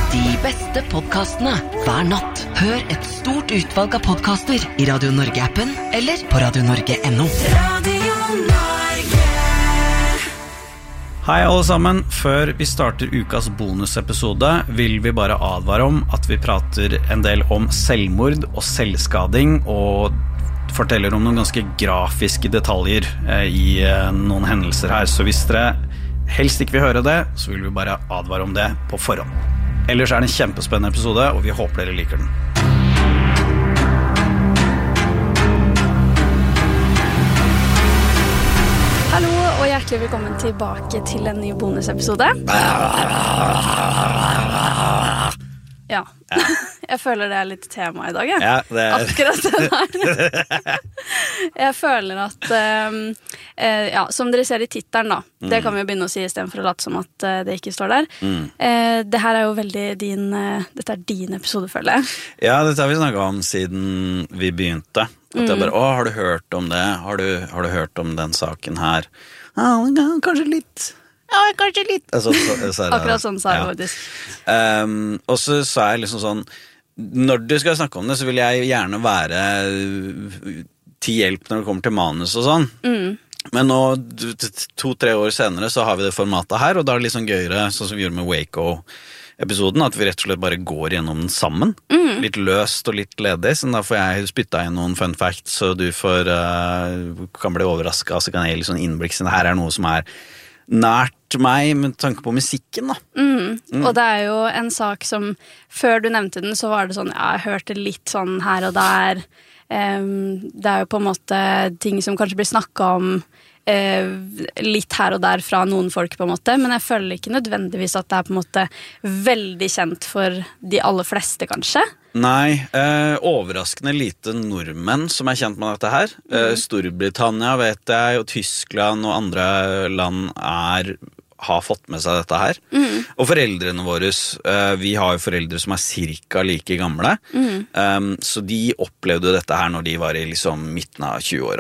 De beste podcastene hver natt. Hør et stort utvalg av podcaster I Radio Norge-appen eller på radionorge.no. Radio Norge. Hei alle sammen, før vi starter ukas bonusepisode vil vi bare advare om at vi prater en del om selvmord og selvskading og forteller om noen ganske grafiske detaljer I noen hendelser her, så hvis dere helst ikke vil høre det, så vil vi bare advare om det på forhånd. Ellers det en kjempespennende episode, og vi håper dere liker den. Hallo, og hjertelig velkommen tilbake til en ny bonusepisode. Ja, jeg føler det litt tema I dag, ja. Ja, det akkurat det der. Jeg føler at, ja, som dere ser I titelen da, det kan vi jo begynne å si I stedet for å late som at det ikke står der. Det her jo veldig dette din episode, føler jeg. Ja, dette har vi snakket om siden vi begynte. At jeg bare, har du hørt om det? Har du hørt om den saken her? Kanskje litt... Ja, kanskje litt. Akkurat sånn sa jeg faktisk. Og så sa jeg liksom sånn, når du skal snakke om det, så vil jeg gjerne være til hjelp når det kommer til manus og sånn. Men nå, 2-3 år senere, så har vi det formatet her, og da det litt sånn gøyere, sånn som vi gjorde med Waco-episoden, at vi rett og slett bare går gjennom den sammen. Litt løst og litt ledig, så da får jeg spytte inn noen fun facts, så du kan bli overrasket, så kan jeg gi litt sånn innblikk, så det her noe som nært meg med tanke på musikken da. Og det jo en sak som før du nevnte den så var det sånn, jeg hørte litt sånn her og der det jo på en måte ting som kanskje blir snakket om litt her og der fra noen folk på en måte, men jeg føler ikke nødvendigvis at det på en måte veldig kjent for de aller fleste kanskje. Nei, overraskende lite nordmenn som kjent med dette her. Storbritannia vet jeg, og Tyskland og andre land har fått med seg dette her. Og foreldrene våre, vi har jo foreldre som cirka like gamle, så de opplevde dette her når de var I liksom midten av 20-åra.